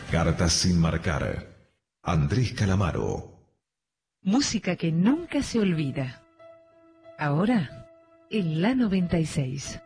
Cartas sin marcar. Andrés Calamaro. Música que nunca se olvida. Ahora, en la 96.